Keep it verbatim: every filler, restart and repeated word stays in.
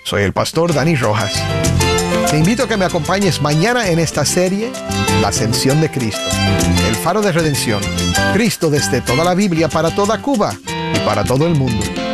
Soy el pastor Dani Rojas. Te invito a que me acompañes mañana en esta serie, La Ascensión de Cristo, el faro de redención. Cristo desde toda la Biblia para toda Cuba y para todo el mundo.